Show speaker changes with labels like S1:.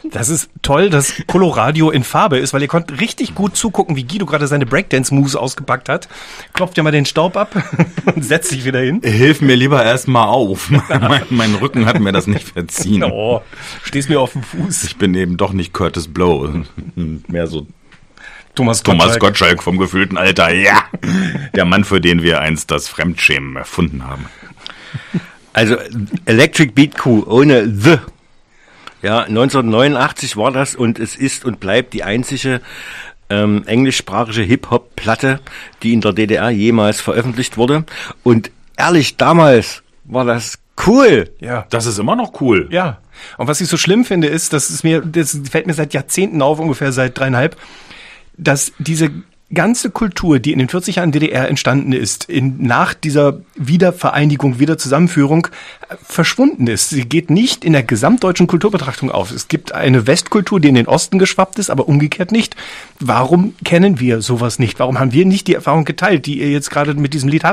S1: Das ist toll, dass Coloradio in Farbe ist, weil ihr konnt richtig gut zugucken, wie Guido gerade seine Breakdance-Moves ausgepackt hat. Klopft ja mal den Staub ab und setzt sich wieder hin.
S2: Hilf mir lieber erstmal auf. Mein Rücken hat mir das nicht verziehen.
S1: Oh, stehst mir auf dem Fuß.
S2: Ich bin eben doch nicht Curtis Blow. Mehr so
S1: Thomas
S2: Gottschalk vom gefühlten Alter. Ja, der Mann, für den wir einst das Fremdschämen erfunden haben.
S3: Also Electric Beat Crew ohne The. Ja, 1989 war das und es ist und bleibt die einzige englischsprachige Hip-Hop-Platte, die in der DDR jemals veröffentlicht wurde. Und ehrlich, damals war das cool.
S1: Ja.
S2: Das ist immer noch cool.
S1: Ja. Und was ich so schlimm finde, ist, das fällt mir seit Jahrzehnten auf, ungefähr seit 3,5, dass diese ganze Kultur, die in den 40 Jahren DDR entstanden ist, nach dieser Wiedervereinigung, Wiederzusammenführung verschwunden ist. Sie geht nicht in der gesamtdeutschen Kulturbetrachtung auf. Es gibt eine Westkultur, die in den Osten geschwappt ist, aber umgekehrt nicht. Warum kennen wir sowas nicht? Warum haben wir nicht die Erfahrung geteilt, die ihr jetzt gerade mit diesem Lied hattet?